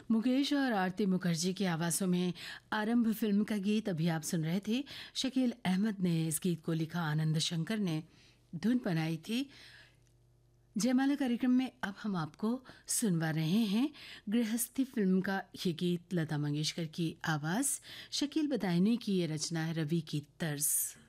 मुकेश और आरती मुखर्जी की आवाज़ों में आरंभ फिल्म का गीत अभी आप सुन रहे थे। शकील अहमद ने इस गीत को लिखा, आनंद शंकर ने धुन बनाई थी। जयमाला कार्यक्रम में अब हम आपको सुनवा रहे हैं गृहस्थी फिल्म का ये गीत। लता मंगेशकर की आवाज़, शकील बदायूनी की ये रचना है, रवि की तर्ज।